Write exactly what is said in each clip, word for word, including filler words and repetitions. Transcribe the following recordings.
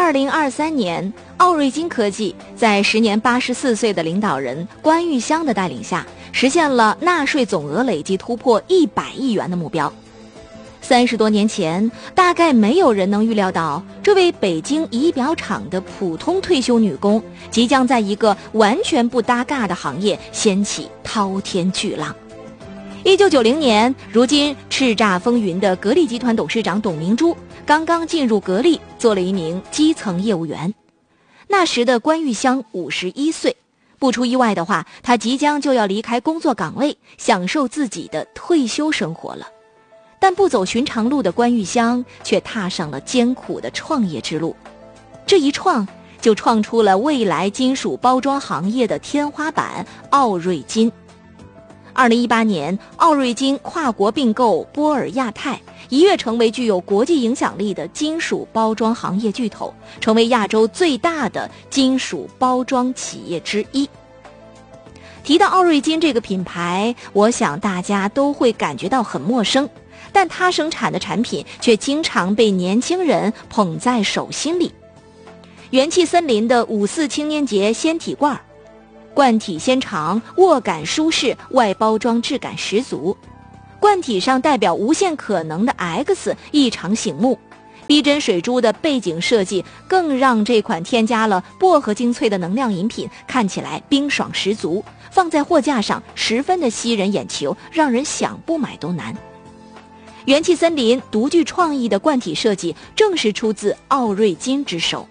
二零二三年，奥瑞金科技在时年八十四岁的领导人关玉香的带领下，实现了纳税总额累计突破一百亿元的目标。三十多年前，大概没有人能预料到，这位北京仪表厂的普通退休女工，即将在一个完全不搭嘎的行业掀起滔天巨浪。一九九零年，如今叱咤风云的格力集团董事长董明珠刚刚进入格力，做了一名基层业务员。那时的关玉香五十一岁，不出意外的话，她即将就要离开工作岗位，享受自己的退休生活了。但不走寻常路的关玉香却踏上了艰苦的创业之路，这一创就创出了未来金属包装行业的天花板奥瑞金。二零一八年，奥瑞金跨国并购波尔亚太，一跃成为具有国际影响力的金属包装行业巨头，成为亚洲最大的金属包装企业之一。提到奥瑞金这个品牌，我想大家都会感觉到很陌生，但它生产的产品却经常被年轻人捧在手心里。元气森林的五四青年节纤体罐，罐体纤长，握感舒适，外包装质感十足。罐体上代表无限可能的 X 异常醒目，逼真水珠的背景设计更让这款添加了薄荷精粹的能量饮品看起来冰爽十足，放在货架上十分的吸人眼球，让人想不买都难。元气森林独具创意的罐体设计正是出自奥瑞金之手。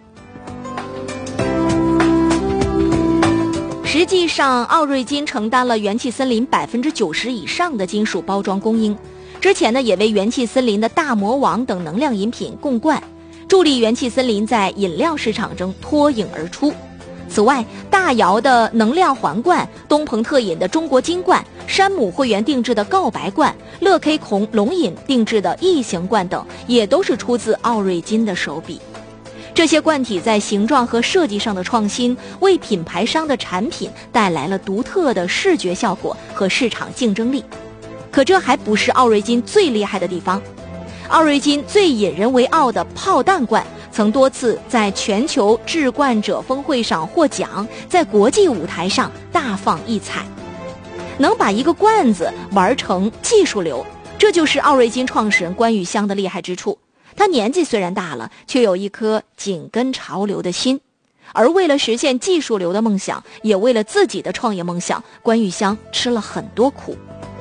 实际上，奥瑞金承担了元气森林百分之九十以上的金属包装供应。之前呢，也为元气森林的大魔王等能量饮品供罐，助力元气森林在饮料市场中脱颖而出。此外，大窑的能量环罐、东鹏特饮的中国金罐、山姆会员定制的告白罐、乐 K 孔龙饮定制的异形罐等，也都是出自奥瑞金的手笔。这些罐体在形状和设计上的创新，为品牌商的产品带来了独特的视觉效果和市场竞争力。可这还不是奥瑞金最厉害的地方。奥瑞金最引人为傲的炮弹罐曾多次在全球制罐者峰会上获奖，在国际舞台上大放异彩。能把一个罐子玩成技术流，这就是奥瑞金创始人关玉香的厉害之处。他年纪虽然大了，却有一颗紧跟潮流的心。而为了实现技术流的梦想，也为了自己的创业梦想，关玉香吃了很多苦。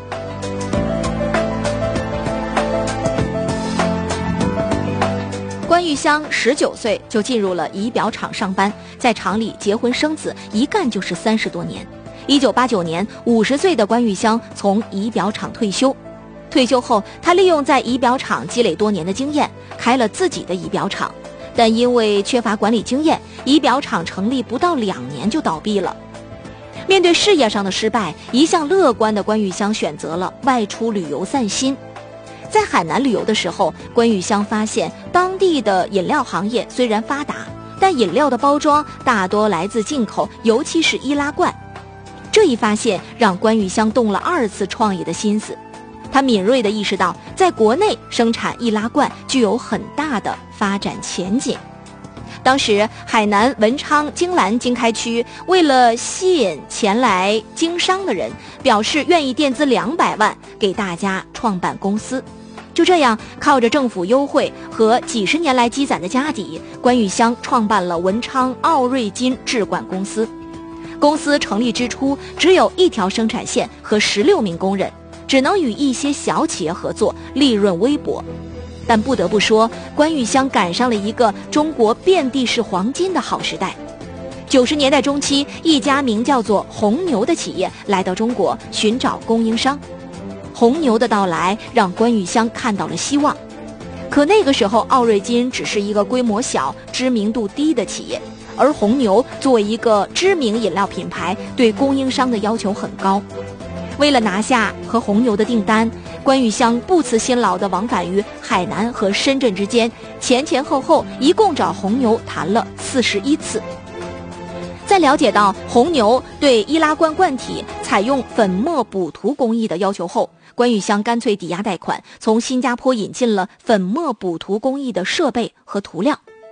关玉香十九岁就进入了仪表厂上班，在厂里结婚生子，一干就是三十多年。一九八九年，五十岁的关玉香从仪表厂退休。退休后，他利用在仪表厂积累多年的经验，开了自己的仪表厂。但因为缺乏管理经验，仪表厂成立不到两年就倒闭了。面对事业上的失败，一向乐观的关玉香选择了外出旅游散心。在海南旅游的时候，关玉香发现当地的饮料行业虽然发达，但饮料的包装大多来自进口，尤其是易拉罐。这一发现让关玉香动了二次创业的心思。他敏锐地意识到，在国内生产易拉罐具有很大的发展前景。当时海南文昌京兰经开区为了吸引前来经商的人，表示愿意垫资两百万给大家创办公司。就这样，靠着政府优惠和几十年来积攒的家底，关玉香创办了文昌奥瑞金制罐公司。公司成立之初只有一条生产线和十六名工人，只能与一些小企业合作，利润微薄。但不得不说，关玉香赶上了一个中国遍地是黄金的好时代。九十年代中期，一家名叫做红牛的企业来到中国寻找供应商。红牛的到来让关玉香看到了希望。可那个时候，奥瑞金只是一个规模小、知名度低的企业，而红牛作为一个知名饮料品牌，对供应商的要求很高。为了拿下和红牛的订单，关玉香不辞辛劳地往返于海南和深圳之间，前前后后一共找红牛谈了四十一次。在了解到红牛对易拉罐罐体采用粉末补涂工艺的要求后，关玉香干脆抵押贷款，从新加坡引进了粉末补涂工艺的设备和涂料。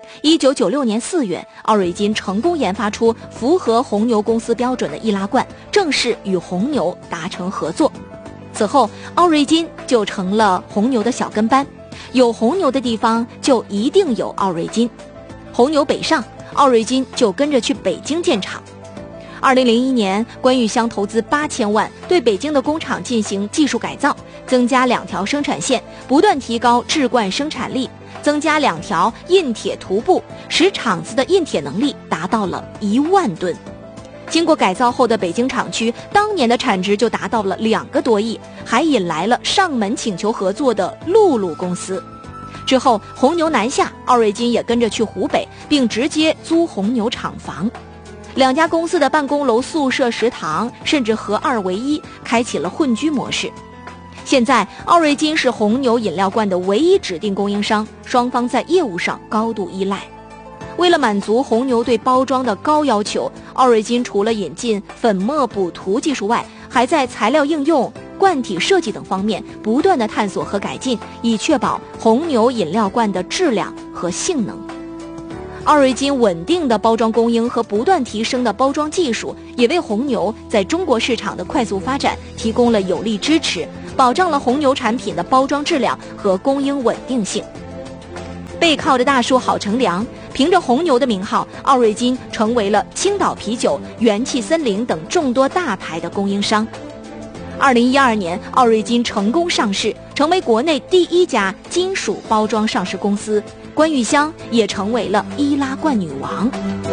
一九九六年四月，奥瑞金成功研发出符合红牛公司标准的易拉罐，正式与红牛达成合作。此后，奥瑞金就成了红牛的小跟班，有红牛的地方就一定有奥瑞金。红牛北上，奥瑞金就跟着去北京建厂。二零零一年，关玉香投资八千万，对北京的工厂进行技术改造，增加两条生产线，不断提高制罐生产力，增加两条印铁涂布，使厂子的印铁能力达到了一万吨。经过改造后的北京厂区，当年的产值就达到了两个多亿，还引来了上门请求合作的露露公司。之后，红牛南下，奥瑞金也跟着去湖北，并直接租红牛厂房。两家公司的办公楼、宿舍、食堂甚至合二为一，开启了混居模式。现在，奥瑞金是红牛饮料罐的唯一指定供应商，双方在业务上高度依赖。为了满足红牛对包装的高要求，奥瑞金除了引进粉末补涂技术外，还在材料应用、罐体设计等方面不断地探索和改进，以确保红牛饮料罐的质量和性能。奥瑞金稳定的包装供应和不断提升的包装技术，也为红牛在中国市场的快速发展提供了有力支持，保障了红牛产品的包装质量和供应稳定性。背靠着大树好乘凉，凭着红牛的名号，奥瑞金成为了青岛啤酒、元气森林等众多大牌的供应商。二零一二年，奥瑞金成功上市，成为国内第一家金属包装上市公司，关玉香也成为了易拉罐女王。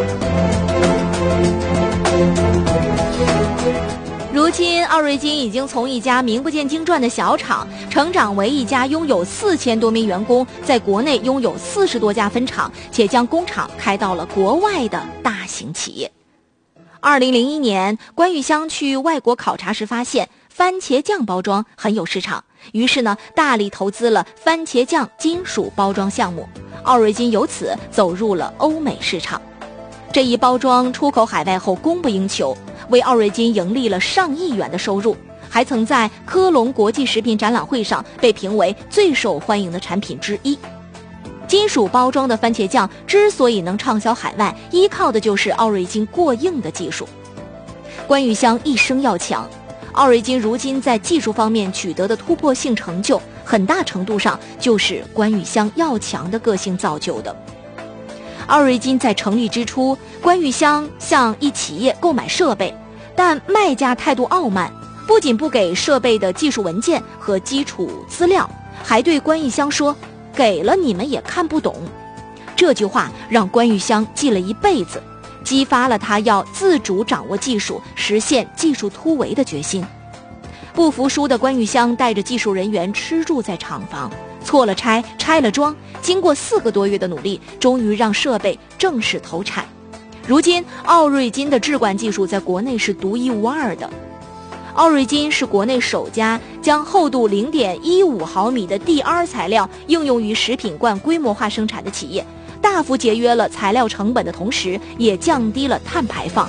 如今，奥瑞金已经从一家名不见经传的小厂，成长为一家拥有四千多名员工，在国内拥有四十多家分厂，且将工厂开到了国外的大型企业。二零零一年，关玉香去外国考察时发现，番茄酱包装很有市场，于是呢，大力投资了番茄酱金属包装项目。奥瑞金由此走入了欧美市场。这一包装出口海外后供不应求，为奥瑞金盈利了上亿元的收入，还曾在科隆国际食品展览会上被评为最受欢迎的产品之一。金属包装的番茄酱之所以能畅销海外，依靠的就是奥瑞金过硬的技术。关玉香一生要强，奥瑞金如今在技术方面取得的突破性成就，很大程度上就是关玉香要强的个性造就的。奥瑞金在成立之初，关玉香向一企业购买设备，但卖家态度傲慢，不仅不给设备的技术文件和基础资料，还对关玉香说，给了你们也看不懂。这句话让关玉香记了一辈子，激发了他要自主掌握技术，实现技术突围的决心。不服输的关玉香带着技术人员吃住在厂房，错了拆，拆了装，经过四个多月的努力，终于让设备正式投产。如今，奥瑞金的制罐技术在国内是独一无二的。奥瑞金是国内首家将厚度 零点一五毫米的 D R 材料应用于食品罐规模化生产的企业，大幅节约了材料成本的同时，也降低了碳排放。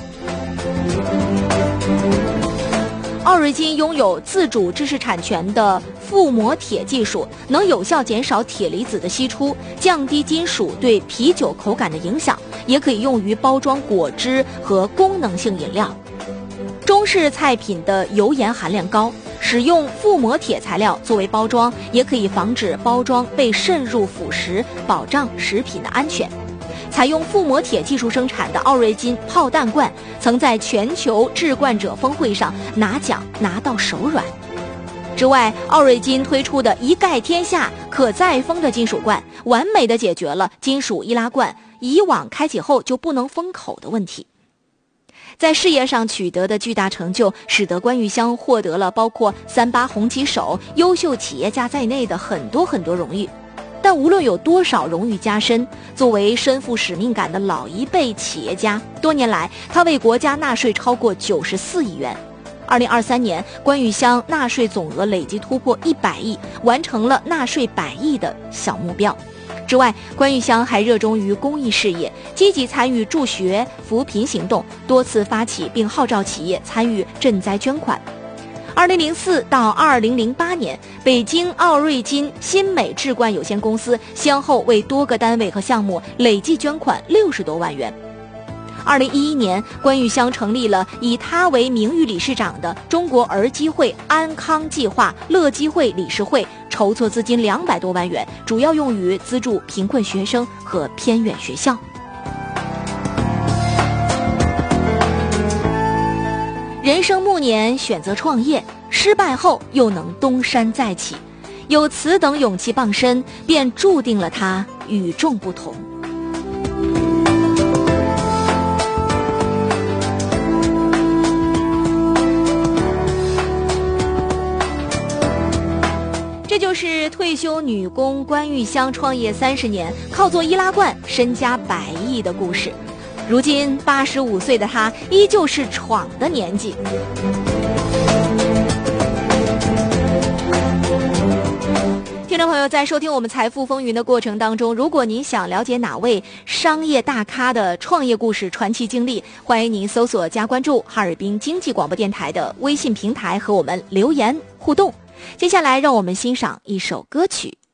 奥瑞金拥有自主知识产权的覆膜铁技术，能有效减少铁离子的析出，降低金属对啤酒口感的影响，也可以用于包装果汁和功能性饮料。中式菜品的油盐含量高，使用覆膜铁材料作为包装，也可以防止包装被渗入腐蚀，保障食品的安全。采用覆膜铁技术生产的奥瑞金炮弹罐，曾在全球制罐者峰会上拿奖拿到手软。之外，奥瑞金推出的一盖天下可再封的金属罐，完美地解决了金属易拉罐以往开启后就不能封口的问题。在事业上取得的巨大成就，使得关玉香获得了包括三八红旗手、优秀企业家在内的很多很多荣誉。但无论有多少荣誉加身，作为身负使命感的老一辈企业家，多年来他为国家纳税超过九十四亿元。二零二三年，关玉香纳税总额累计突破一百亿，完成了纳税百亿的小目标。之外，关玉香还热衷于公益事业，积极参与助学扶贫行动，多次发起并号召企业参与赈灾捐款。二二零零四到二零零八年，北京奥瑞金新美智冠有限公司先后为多个单位和项目累计捐款六十多万元。二零一一年，关玉香成立了以他为名誉理事长的中国儿基会安康计划乐基会理事会，筹措资金两百多万元，主要用于资助贫困学生和偏远学校。人生暮年选择创业，失败后又能东山再起，有此等勇气傍身，便注定了他与众不同。这就是退休女工关玉香创业三十年，靠做易拉罐身家百亿的故事。如今八十五岁的她依旧是闯的年纪。听众朋友，在收听我们财富风云的过程当中，如果您想了解哪位商业大咖的创业故事、传奇经历，欢迎您搜索加关注哈尔滨经济广播电台的微信平台和我们留言互动。接下来让我们欣赏一首歌曲。